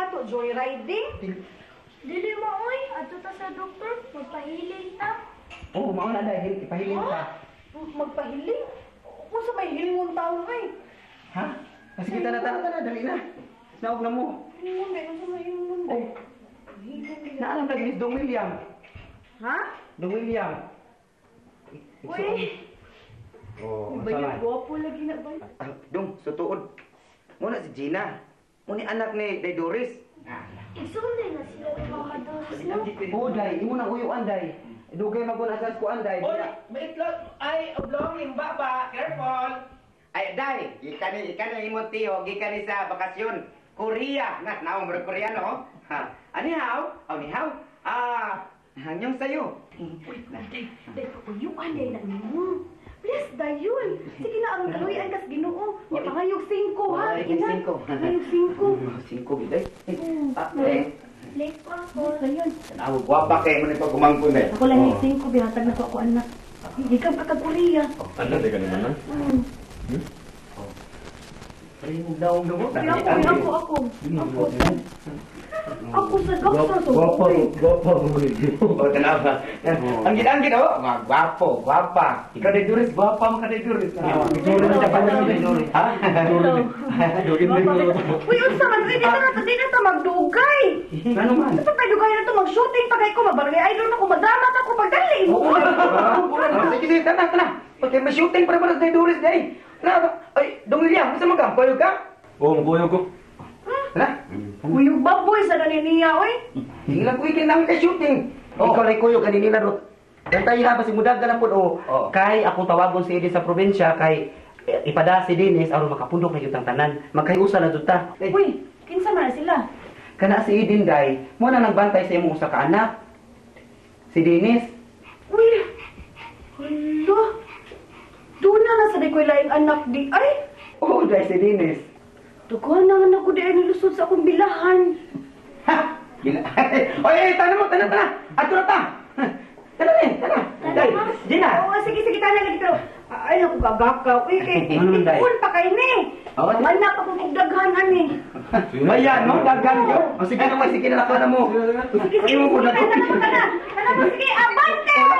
to joyriding. Dili mo, oy. Ato ta sa doktor. Magpahiling ta. Oo, mauna dahil ipahiling ka. Magpahiling? Kung sa may hilingon taon ay. Ha? Kasi kita na, dali na. Naog na mo. Hilingon ba? Kung sa may hilingon ba? Naalam na guys, Dong William. Ha? Dong William. Uy! Oh, Ba yung gwapo lagi na ba? Dong, sutuod. Muna si Gina. Muna anak ni Day Doris. Isunod na sila ng mga Doris, no? Oo, Day. Imo na uyuan, Day. Dugay magunasas ko, Day. Oy, maitlog ay oblongin baba, careful. Ay, Day. Ikan ni imong tiyo. Gikan ni sa bakasyon. Korea. Naong bro Koreano, oh. Ha. Anihaw? Anihaw? Hanyong sayo. Uy, day, uyuan day na nimo. Please, dayon. Sige na, ang kaluyan kas ginoo. Yung pangayog 5, ha? Pangayog 5. Pangayog 5. 5, Day. Late pa ako. Dayon. Ako, guwapa kayo mo na ito gumangkon, Day. Ako lang yung 5, bihatag na to ako anak. Higab ka kag Korea. Ano, di ka naman, ha? Ay, huwag daw ang gamot. Ako sa doktor to. Gwapa mo O, tanawa. Ang ginangin, oh. Gwapo, gwapa. Ikaw Day Doris, gwapa mo ka Day Doris. Doris na pa niya Day Doris. Ha? Uy, unsa man, di na ta magdugay. Ano man? Sa pagdugay na to mag-shooting pagay ko mabarangay idol na ko madamat ako pagdali mo. Sige, tana. Okay, may shooting para Day Doris, Day. Ay, Dong William, sa magkampayog ka? Oo, maguyog ko. Hala? Kuyog baboy sa ganiniya, oy. Hindi lang kuya namin kay shooting. Ikaw lang kuya, kanina Rot. Dantay ha, basi mudag ka lang po. Kay akong tawagon si Edith sa probinsya, kay ipada si Dennis, aron makapundok na yutang tanan. Magkayusa na juta. Uy, kinsa man sila? Kana si Edin, Day, mo na nagbantay sa imong usa ka anak. Si Dennis. Uy, hala. Doon na sa di ko laing anak di ay. Oo, Day, si Dennis. Tukuhan na nga ako di ay nilusod sa akong bilahan. Ha? Oy, tana mo. Ato na ta. Tana. Day, Gina. Oo, sige, tala lagi pero. Ay, naku, gagakaw. Uy, tikun pa kayo ni. Anak akong kugdaghan, ani. Ayan, no? Dagan yun. Sige na lang ka na mo. Sige, sige, sige, sige, sige, sige, sige, abante!